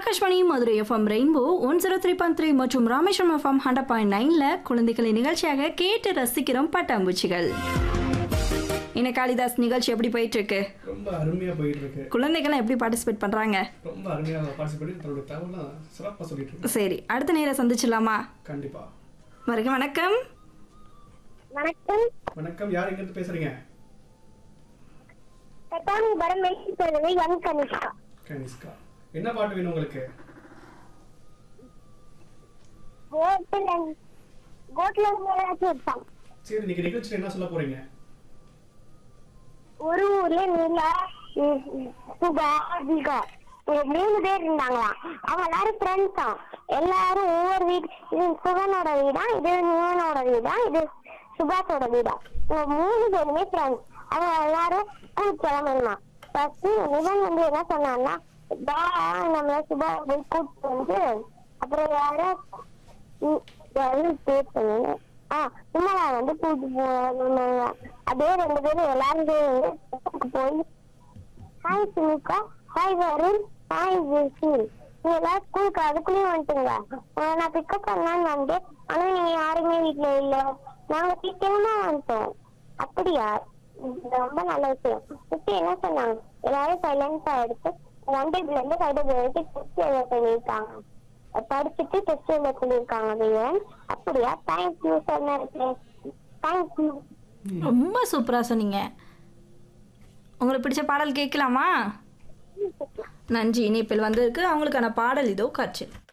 Akashvani Madurai FM rainbow 103.3 மற்றும் Rameswaram FM 100.9ல குழந்தைகளின் நிகழ்ச்சியாக கேட்டு ரசிக்கிறோம் பட்டாம்பூச்சிகள். இன்னைக்கு காளிதாஸ் நிகழ்ச்சி எப்படி போயிட்டு இருக்கு? ரொம்ப அருமையா போயிட்டு இருக்கு. குழந்தைகள் எப்படி பார்ட்டிசிபேட் பண்றாங்க? ரொம்ப அருமையா பார்ட்டிசிபேட் தன்னோட தகவலை சிறப்பா சொல்லிட்டு இருக்கு. சரி, அடுத்த நேரம் சந்திச்சிடலாமா? கண்டிப்பா. வணக்கம். வணக்கம். வணக்கம். யார் எங்க இருந்து பேசுறீங்க? கட்டாமி படம் மெய்சி சொல்லுங்க. யங் கனிஷ்கா. கனிஷ்கா, என்ன பாட்டு வேணும் உங்களுக்கு? கோட்ல ஏதாச்சும். சரி, இன்னைக்கு நிகழ்ச்சியில் என்ன சொல்ல போறீங்க? ஒரு ஊர்ல நீலா சுபா தீகா 3 பேர் இருந்தாங்களாம். அவங்க எல்லாரும் ஃப்ரெண்ட்ஸ் தான். எல்லாரும் ஒவ்வொரு வீடு, இது சுகனோட வீடா, இது நிவனோட வீடா, இது சுபாஷோட வீடா. 3 பேருமே ஃப்ரெண்ட்ஸ். அவங்க எல்லாரும் கிளம்பணுமா. ஃபர்ஸ்ட் நிவன் வந்து என்ன சொன்னான்னா, நம்மள சுபா போய் கூப்பிட்டு வந்து அப்புறம் பேர் சொன்னீங்க. சுமலா வந்து கூட்டு போனாங்க. அதே 2 பேரும் எல்லாரும் போய் ஹாய் சுமிகா, ஹாய் வருண், ஹாய் ஜெய்சீல், நீங்க எல்லாரும் ஸ்கூலுக்கு அதுக்குள்ளேயும் வந்துட்டுங்க. நான் பிக்கப் பண்ணலான்னு வந்தேன், ஆனா நீங்க யாருமே வீட்டுல இல்ல, நாங்க சீக்கிரமா வந்துட்டோம். அப்படியா, ரொம்ப நல்ல விஷயம். இப்ப என்ன சொன்னாங்க, எல்லாரும் சைலன்ஸா எடுத்து 1 டேபிள்ல இருந்து 5 டேபிள் வரைக்கும் டெஸ்ட் எழுத சொல்லியிருக்காங்க. படிச்சுட்டு டெஸ்ட் எழுத சொல்லியிருக்காங்க. அப்படியா, தேங்க்யூ சார். தேங்க்யூ. ரொம்ப சூப்பரா சொன்னீங்க. உங்களுக்கு பிடிச்ச பாடல் கேட்கலாமா? நன்றி. இணைப்பில் வந்திருக்கு. அவங்களுக்கான பாடல் இதோ காட்சி.